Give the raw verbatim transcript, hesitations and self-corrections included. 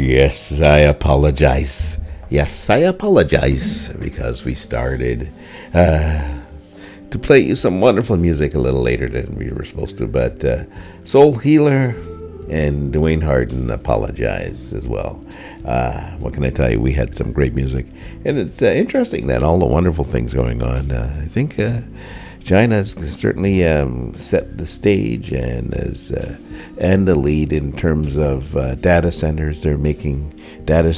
Yes, I apologize. Yes, I apologize because we started uh, to play you some wonderful music a little later than we were supposed to. But uh, Soul Healer and Dwayne Harden apologize as well. Uh, what can I tell you? We had some great music. And it's uh, interesting that all the wonderful things going on. Uh, I think uh, China's certainly um, set the stage and is uh, and the lead in terms of uh, data centers. They're making data